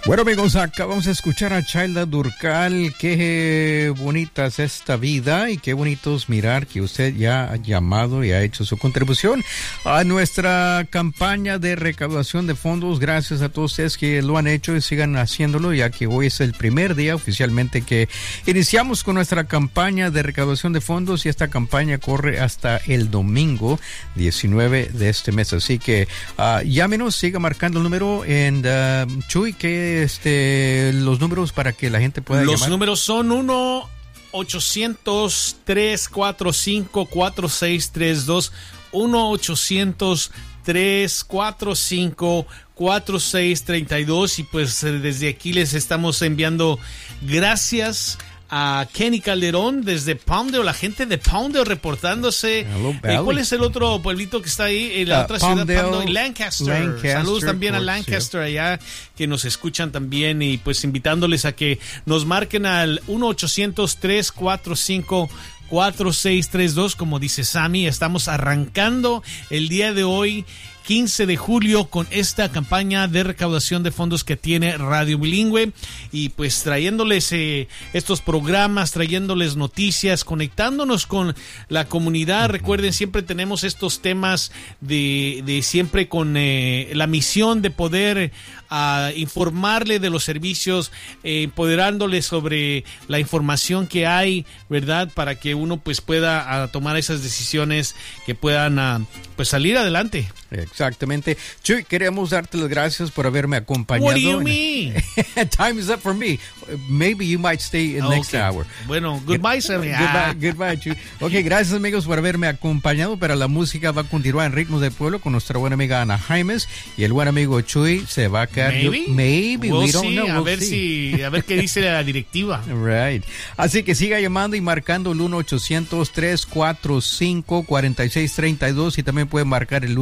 Bueno, amigos, acabamos de escuchar a Childa Durcal. Qué bonita es esta vida y qué bonito es mirar que usted ya ha llamado y ha hecho su contribución a nuestra campaña de recaudación de fondos. Gracias a todos ustedes que lo han hecho y sigan haciéndolo, ya que hoy es el primer día oficialmente que iniciamos con nuestra campaña de recaudación de fondos, y esta campaña corre hasta el domingo 19 de este mes. Así que llámenos, siga marcando el número en Chuy, que los números para que la gente pueda llamar. Los números son 1-800-345-4632, 1-800-345-4632, y pues desde aquí les estamos enviando gracias a Kenny Calderón desde Palmdale, la gente de Palmdale reportándose. ¿Cuál es el otro pueblito que está ahí en la otra ciudad? Palmdale, Lancaster. Saludos también a Lancaster, allá, que nos escuchan también, y pues invitándoles a que nos marquen al 1-800-345-4632. Como dice Sammy, estamos arrancando el día de hoy, 15 de julio, con esta campaña de recaudación de fondos que tiene Radio Bilingüe, y pues trayéndoles estos programas, trayéndoles noticias, conectándonos con la comunidad. Recuerden, siempre tenemos estos temas de siempre con la misión de poder informarle de los servicios, empoderándoles sobre la información que hay, ¿verdad? Para que uno pues pueda tomar esas decisiones que puedan pues salir adelante. Exactamente. Chuy, queremos darte las gracias por haberme acompañado. What do you mean? Time is up for me. Maybe you might stay in next hour. Bueno, goodbye, Sammy. Goodbye, Chuy. Ok, gracias, amigos, por haberme acompañado. Pero la música va a continuar en Ritmos del Pueblo con nuestra buena amiga Ana Jaimes, y el buen amigo Chuy se va a quedar. Maybe. We'll we don't know. A ver qué dice la directiva. Right. Así que siga llamando y marcando el 1-800-345-4632, y también puede marcar el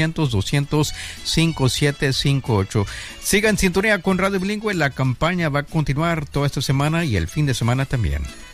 1-800-200-5758. Siga en sintonía con Radio Bilingüe. La campaña va a continuar toda esta semana y el fin de semana también.